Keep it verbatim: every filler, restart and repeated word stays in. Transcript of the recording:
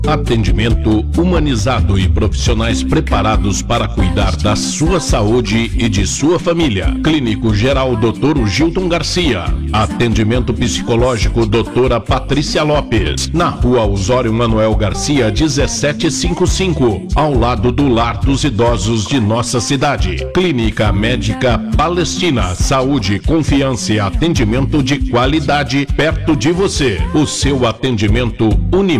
Atendimento humanizado e profissionais preparados para cuidar da sua saúde e de sua família. Clínico Geral doutor Gilton Garcia. Atendimento psicológico doutora Patrícia Lopes. Na Rua Osório Manuel Garcia, dezessete cinquenta e cinco, ao lado do Lar dos Idosos de nossa cidade. Clínica Médica Palestina. Saúde, confiança e atendimento de qualidade perto de você. O seu atendimento Uni